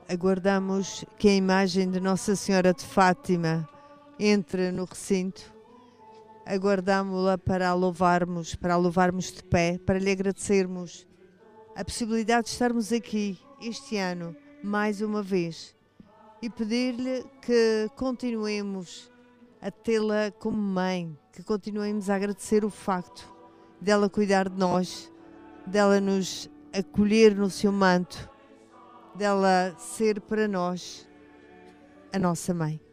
aguardamos que a imagem de Nossa Senhora de Fátima entre no recinto. Aguardámo-la para a louvarmos de pé, para lhe agradecermos a possibilidade de estarmos aqui este ano, mais uma vez, e pedir-lhe que continuemos a tê-la como mãe, que continuemos a agradecer o facto dela cuidar de nós, dela nos acolher no seu manto, dela ser para nós a nossa mãe.